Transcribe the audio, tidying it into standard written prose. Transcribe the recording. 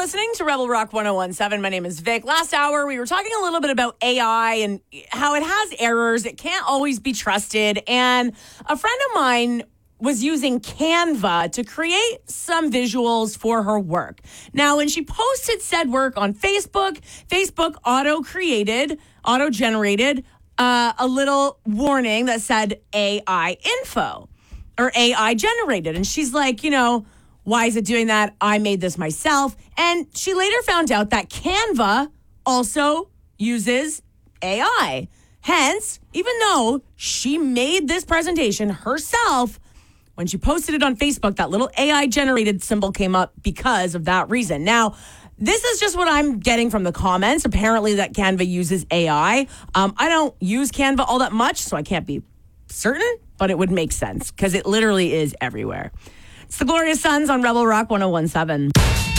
listening to Rebel Rock 101.7. My name is Vic. Last hour, we were talking a little bit about AI and how it has errors. It can't always be trusted. And a friend of mine was using Canva to create some visuals for her work. Now, when she posted said work on Facebook, Facebook auto-generated a little warning that said AI info or AI generated. And she's like, why is it doing that? I made this myself. And she later found out that Canva also uses AI. Hence, even though she made this presentation herself, when she posted it on Facebook, that little AI generated symbol came up because of that reason. Now, this is just what I'm getting from the comments. Apparently that Canva uses AI. I don't use Canva all that much, so I can't be certain, but it would make sense because it literally is everywhere. It's the Glorious Sons on Rebel Rock 101.7.